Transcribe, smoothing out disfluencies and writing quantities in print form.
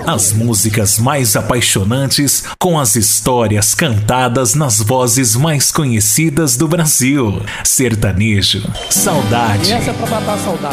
As músicas mais apaixonantes com as histórias cantadas nas vozes mais conhecidas do Brasil. Sertanejo, saudade. Essa é pra matar a saudade.